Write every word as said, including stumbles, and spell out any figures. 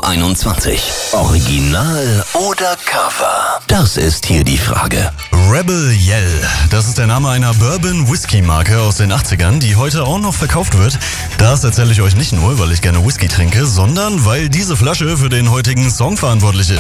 einundzwanzig. Original oder Cover? Das ist hier die Frage. Rebel Yell, das ist der Name einer Bourbon-Whisky-Marke aus den achtzigern, die heute auch noch verkauft wird. Das erzähle ich euch nicht nur, weil ich gerne Whisky trinke, sondern weil diese Flasche für den heutigen Song verantwortlich ist.